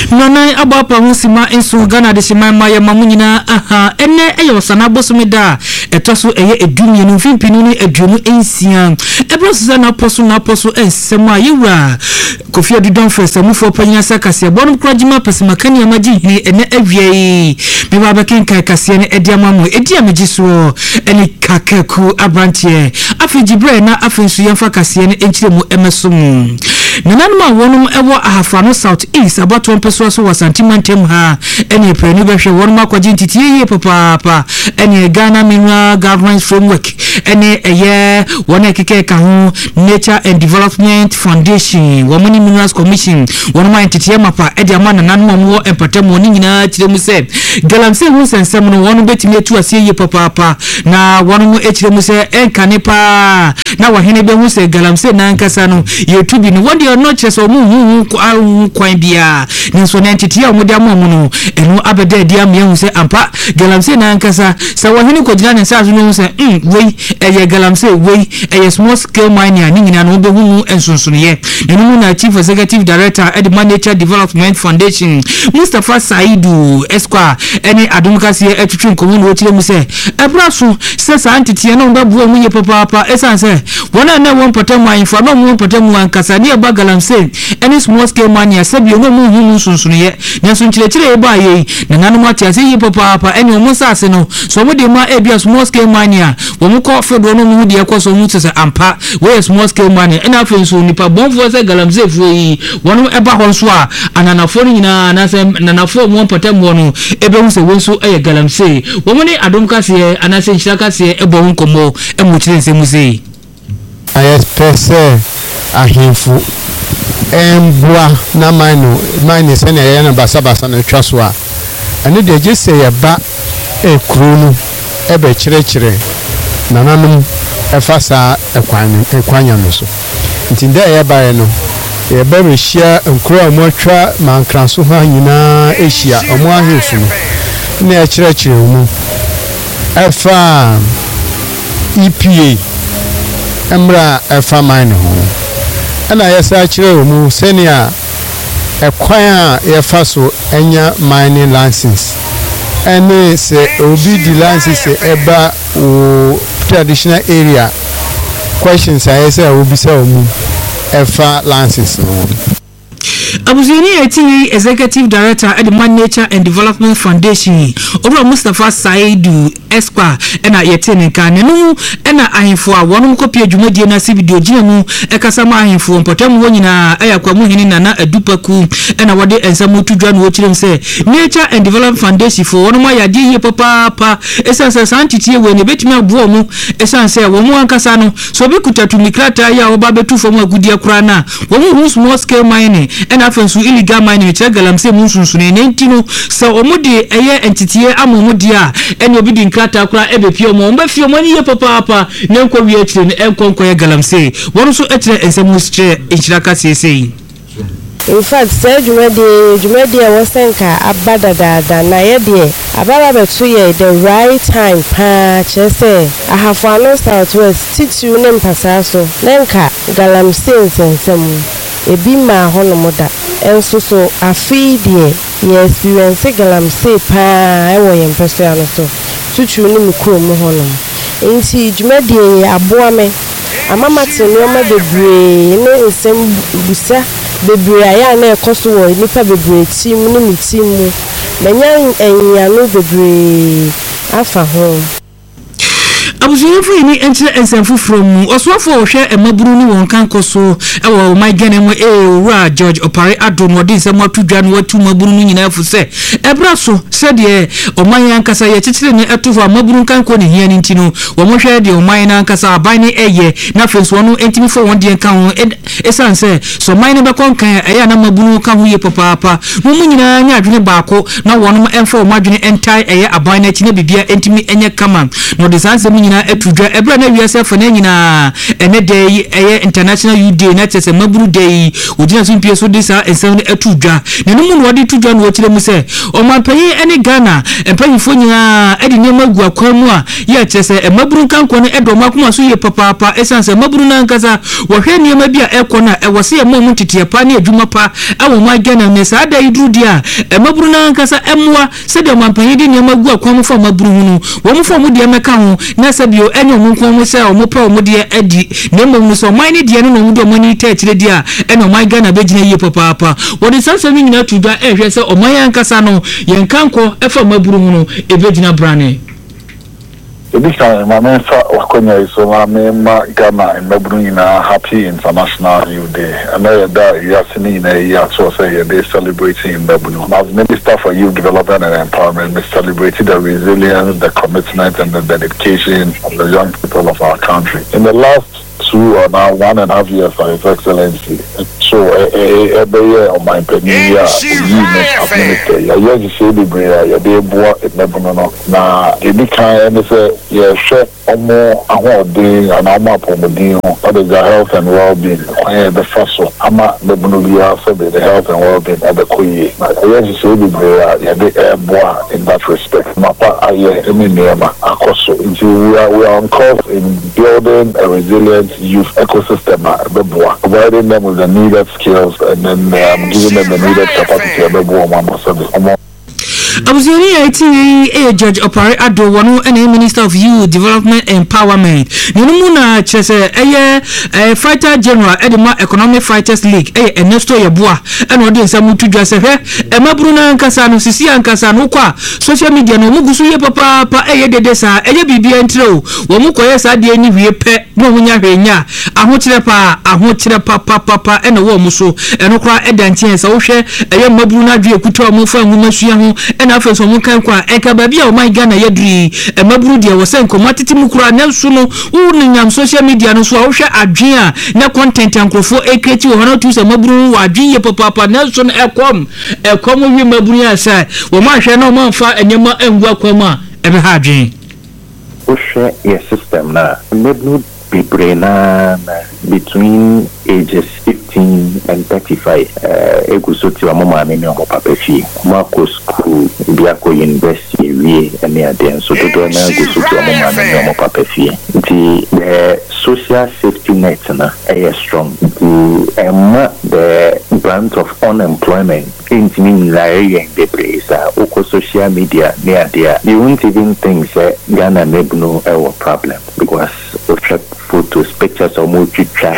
Nana abapa husima enso Ghana de shima maya mamunyina ene eyo sana bosumida etoso eye edumye no mfimpinu ni adumu ensia ebrosa na poso ensema yewura Kofi Adudon first amufo panya sakase bonum krajima pesemakani amaji hini ene awie me baba kenka kase ne ediamamu ediamegiso ene kakeku abrantie afijibre na afensu yemfa kase ne enchiremu emesum nananuma wonum ewo ahafano south east abato mpeso so wasantimantem ha ene prenu behwe wonum akwaji ntitiye papa ene Ghana Mineral Governance Framework ene eye wona keke ka ho Nature and Development Foundation Womani Minerals Commission wonum ntitiye mapa ede ama nananuma mo empatemo ni nyina kiremu se galamse hu sensem no wonum betimi etu asiye papa na wonum ekiremu se enkanepa na wahene be hu se galamse na nkasa no yetubi no wode no cheso mu kwan bia ninso na entity ya omode amu no enu abeda dia me hu se ampa galamse na nkasa sa wahene ko gina ne sa so no se wei eye galamse wei eye small scale mining ni nyina no be hu ensonsonoye nenu na chief executive director at the Nature Development Foundation Mustafa Saidu Esquire eni adumkase etwetwe nkomu no tire mu se ebraso se sa entity na mba buo mu ye papa esanse wona na won potamu anfa no mu potamu ankasa ne ba galamse any small scale mania sabi no mu hu sunsunoye nso nchirechire eba yi na nanu atiase yi papa eni omu sase no so mu de ma ebia small scale mania wo mu ko fedo no mu de ekoso mu tse ampa we small scale mania ena afenso nipa bonfo se galamse fu yi wono eba ho nso a ananafo nyina na se nanafo mu potamu no ebe hu se wonso eye galamse wo mu ne adomkase anase nchirakase ebo hu nkomo emu chirense mu sei ayespese ahimfu embua na mine se na ye na basabasa na twaso a ene de gese ye ba ekru no ebe kirekire nananum efasa ekwanya no so ntinde ye ba ye no ye ba rehia nkro amotwa mankranso ha nyina ehia omo ahimfu no na kirekire mu efa EPA emra efa mine ho ana yesa kire mu senia ekwan a yefaso enya mining license ene se obi di license eba o traditional area questions ayese obi se omu efa license no Abuzini eti executive director at the Nature and Development Foundation Obra Mustafa Saidu Esquire ena yetene kan no ena ahemfo a wonum kopie dwumadie na sibidio gina mu ekasama ahemfo mpotam wonyina ayakwamu hini na adupaku ena wode ensamu tudwa no okirem se Nature and Development Foundation for wonum ayade ye papa esanse santitie we ne betimi abuo mu esanse wo mu ankasa no so be kutatu mikrata ya oba betu fo mu agudi akura na wo mu small scale mining ena afensu illegal mining che galamse mu sunsunne nentino so omudi eye entity amomudi a ene obi di nkrata akura ebepie omo mbafie omo ni ye papa nenko wi akire ne enkonko ye galamse wonu so akire ensemu stre enchiraka sesei. In fact, say jumedi wasenka abadada na yedie ababa betu ye the right time pa chese ahafano southwest titu ne mpasa so nenka galamse nsensemu ebi ma hono moda enso so afidie ye experience galamse pa ewo ye mpeso ya no so tutu ni mukro mu hono nti jumedi aboame amama tenioma bebre ne nsem busa bebre aya na ekoso wo nipa bebre tim ni mitimu menya enyano bebre afa ho Abuzuyefu ni enche ensemfu from oswafo ohwe emaburu ni won kan koso ewo my gene mu owura George Opare Adon wodi nsem atudwa no watu maburu ni nyina afu se ebra so se de oman yankasa ye chichire ni etufo maburu kan ko ni hia ni ntino wo mo hwe de oman na yankasa aban ni eye na fenso no entimi fo won de kan ho esanse so man ne be kon kan eya na maburu kan ho ye papa mo mu nyina nya adwene baako na wonom emfa o madwene entai eye aban na chi na bibia entimi enye kama no de sanse nyina atudwa ebra na wiase fa na nyina ene day international youth day na chese maburu day ogina so mpie so de sa ensem atudwa ne no mu no de tudwa no wakire mu se omanpanyi ene Ghana empanyifo nyina edi nema gu akwan mu a ye chese maburu kanko no edo makoma so ye papa esanse maburu na nkasa wo hwe niema bia ekọ na ewose ye mamu tete pa na adwuma pa awo ma Ghana ne sa da idru dia maburu na nkasa emwa se de omanpanyi de niema gu akwan mu fa maburu hunu wo mu fa mu de meka ho na sabio enyo mu nkon mu se o mu pa mu de adi ne mamu so man ne de no mu de mani ta tire dia eno man Ghana be gina ye papa wo de sanse mi nyina tudwa ehwe se o man yankasa no yen kanko efa maburu hunu ebe gina brane this time my man wakonya so ma Ghana and maburu nyina happy international youth day and that you are seeing a so say they celebrating maburu as Minister for Youth Development and Empowerment we celebrated the resilience, the commitment and the dedication of the young people of our country in the last 2 or now 1.5 years for His Excellency. So every year on my penny year you say the prayer you dey boa it never no na any kind and say yeah share omo ahode and ama pomodin or the health and well-being the first one ama nebunulia so the health and well-being at the koye na you say the prayer you dey boa in that respect mapa aye emi niema akoso we are on course in building a resilient youth ecosystem providing them with the needed skills and then giving them the needed capacity Abuzuri IT Judge Opare Ado wonu ene Minister of Youth Development and Empowerment ninu na chese fighter general edema Economic Fighters League Ernesto Yeboah ene odi nsam tudwa se hwe maburu na nkasa no sisi ankasa no kwa social media no mugusu ye papa dede sa bibia ntro wo mu koye sa de ni hwie pe no munya hwenya ahokyere papa ene wo mu so eno kra edantie sa wo hwe maburu na dwe kutu o mu fa ngumasua ho ena afenso mu kan kwa eka babia o man Ghana yadri maburu dia wo sen komatiti mu kura na nso no wo nyam social media no so a wo hwe adwen a na content ankrofo ekreti wo hono tu se maburu wa adwen ye papa na nso no ekom wi maburu ya sai wo ma hwe na o man fa enyema engu akwam a ebe ha adwen wo hwe ye system na maburu Bibrena between ages 15 and 35 egusoti wa mama ameni o papa fi mako school biako university we ene aden so do na egusoti wa mama ameni o papa fi the social safety net na strong the branch of unemployment in the place oko social media near there you won't even think Ghana no problem because photos, pictures of Muchicha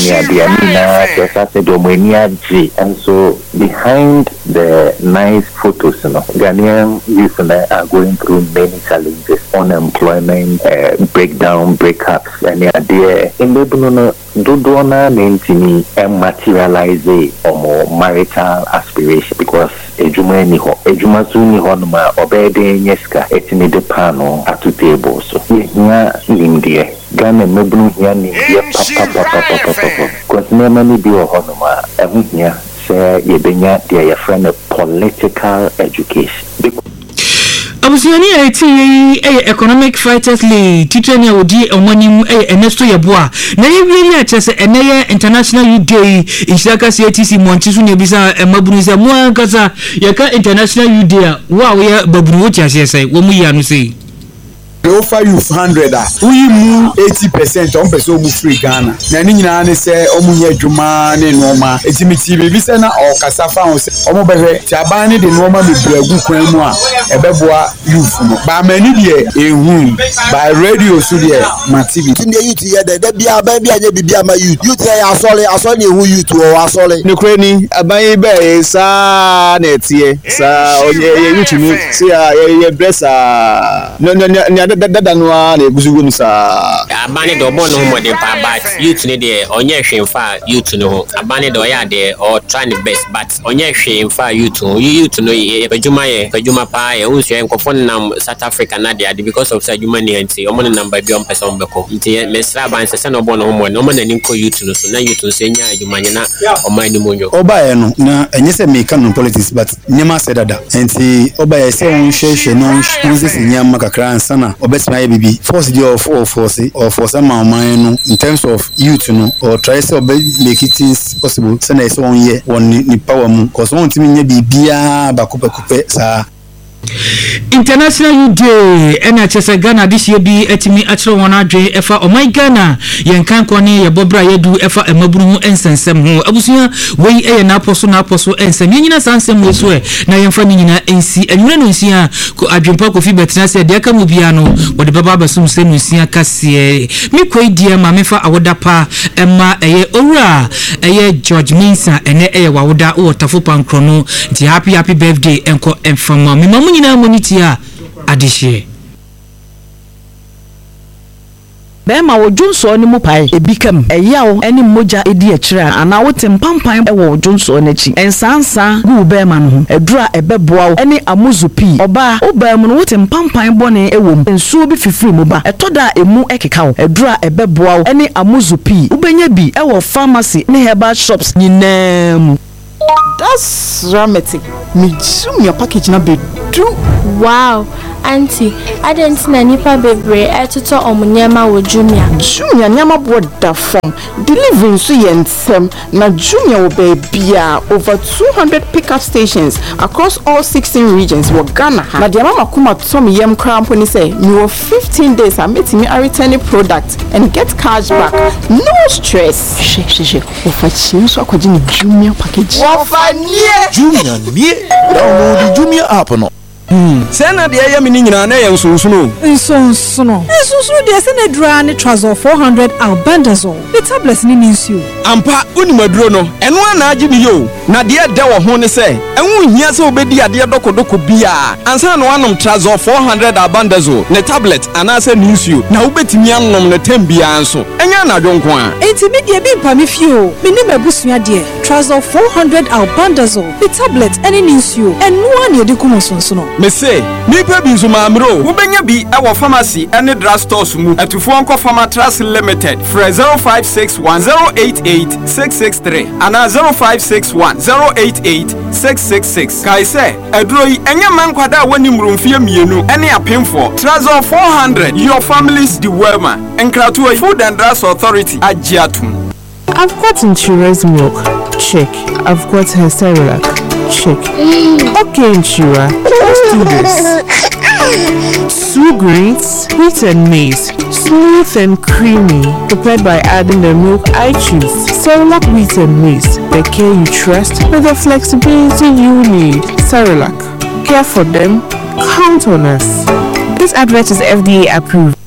and so behind the nice photos, Ghanaian youth are going through many challenges, unemployment, breakdown, breakups, and in the Dodona mentini materialize or marital aspiration because ejuma zuni honma obede nyeska etini de pano at table so nya limdie Ghana mebunu nya nimdie papa because never ni bi honma ehnya say yebenya their friend political education. Abusani Economic Fighters League titani odi omani Ernesto Yeboah na yewie ya chese eneye International Youth Day inshaka CTC Monchisu ne bisa mabunu se mo ankasa yaka International Youth Day wa we babunu wo tiase sai wo mu ya no sei they offer you 100 we mu 80% on person mu free Ghana na ni nyina ne se omunye adwuma ne noma etimiti be bisa na o kasafa ho se omo behwe ti aban ne de noma me bragu kwan mu a ebeboa youth no ba mani de ehun by radio so de ma TV tin de youth ye de bia ba bia nya bibia ma youth ye asole ne ehun youth o asole ne kure ni aban be sa na tie sa onye youth ni se ye blessa no dada no na egusugo nsa abane do bo no ho de pa but youth ne de onye hwemfa youth no ho abane do ya de or try the best but onye hwemfa youth no pajuma pa ye unso enkofo nam South Africa na de because of sajuma ni anti omo number bi on person beko nti mesra ban se no bo no ho no mo na ni ko youth no so na youth no se nya adwuma nyana oman ni monyo obaye no na enye se make no politics but nyema se dada nti obaye se on hwehwe no nse se nyama kakra ansana obesma bibi force the or force man no in terms of youth no or try to make it possible say na so on year one ni power mu cause one timi nya bibia bakupe sa International Youth Day ena chese Ghana this year bi etimi achiro wona adwe efa oh my Ghana yenkan kwone ye bobra yedu efa emaburu hu ensensem ho abusuya wei eye na aposo ensem nyina sansem we so na yemfa nyina ensi enwure no nsia ko adwempa ko fi betina se de aka mu bia no wode baba basum se no nsia kase mi koi die ma mefa awoda pa ema eye owura eye George Minsa ene eye wawoda o tafo pankrono nti happy birthday enko enfama mi mamu nyina monitia adihye Bema wo Johnson ni mu pai ebikam eyawo eni moja edi akira ana wote mpampan wo Johnson nachi ensansa gu bema no edura ebeboa eni amuzupi oba obam no wote mpampan bone ewom ensuo bi fifiri mu ba etoda emu ekeka edura ebeboa eni amuzupi ubenya bi ewo pharmacy ne herbal shops nyinam. That's dramatic. Me zoom your package na be do. Wow, auntie, I didn't know nipa bebre etuto omunyama wo Jumia. Jumia nyama boda from delivering so yensem na Jumia wo bebia over 200 pickup stations across all 16 regions wo Ghana. Na dia mama kuma tom yem krampo ni say me wo 15 days I met me a return product and get cash back. No stress. She. Ofa chin so akwaji ni Jumia package. Ofa nie. Jumia nie. Download the Jumia app no. Sena de ya mini nyina na yen sunsuno de sena dra ne trouser 400 albendazole the tablets ni nsuo ampa unimaduro no eno ana agi ni yo na de da wo ho ne se enwu hia se obedi ade dokodoko bia ansa na wanom trouser 400 albendazole ne tablet ana se nsuo na ubetimi anom ne tambia anso enya na dwonko a enti me de bi mpa me fio me ni mabusua de trouser 400 albendazole the tablet eni nsuo enu an ye de kumo sunsuno me say nipa bi nso maamro wo benya bi e wo pharmacy ene drug stores mu atufo onko pharmatras limited for 0561088663 ana 0561088666 kai say aduro yi enya mankwada wani mrumfie mienu ene apemfo trouser 400 your family's the wema enkrato food and drugs authority agiatum. I've got insurance milk. Check. I've got her Cerelac. Check. Okay, Inshira. Let's do this. 2 grains, wheat and maize, smooth and creamy, prepared by adding the milk I choose. Cerelac wheat and maize, the care you trust with the flexibility you need. Cerelac, care for them, count on us. This advert is FDA approved.